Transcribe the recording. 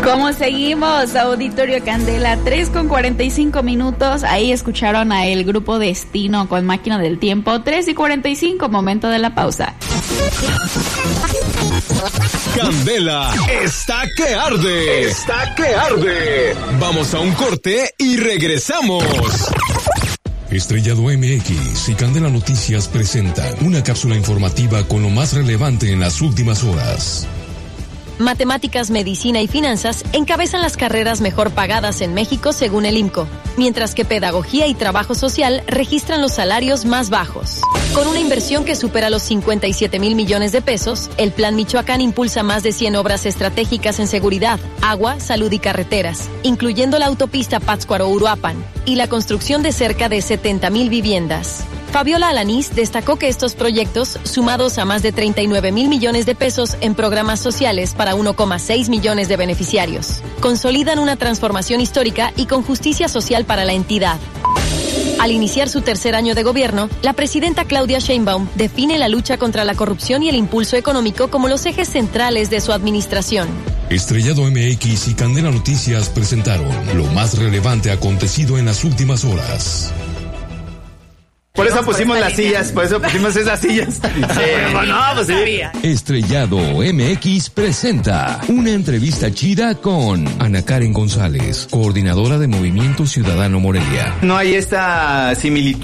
¿Cómo seguimos? Auditorio Candela, 3:45. Ahí escucharon a el grupo Destino con Máquina del Tiempo. 3:45, momento de la pausa. Candela está que arde. Está que arde. Vamos a un corte y regresamos. Estrellado MX y Candela Noticias presentan una cápsula informativa con lo más relevante en las últimas horas. Matemáticas, medicina y finanzas encabezan las carreras mejor pagadas en México según el IMCO, mientras que pedagogía y trabajo social registran los salarios más bajos. Con una inversión que supera los 57,000 millones de pesos, el Plan Michoacán impulsa más de 100 obras estratégicas en seguridad, agua, salud y carreteras, incluyendo la autopista Pátzcuaro-Uruapan y la construcción de cerca de 70,000 viviendas. Fabiola Alanís destacó que estos proyectos, sumados a más de 39,000 millones de pesos en programas sociales para 1,6 millones de beneficiarios, consolidan una transformación histórica y con justicia social para la entidad. Al iniciar su tercer año de gobierno, la presidenta Claudia Sheinbaum define la lucha contra la corrupción y el impulso económico como los ejes centrales de su administración. Estrellado MX y Candela Noticias presentaron lo más relevante acontecido en las últimas horas. Por eso pusimos las sillas, por eso pusimos esas sillas. Pues sí. Estrellado MX presenta una entrevista chida con Ana Karen González, coordinadora de Movimiento Ciudadano Morelia. No hay esta similitud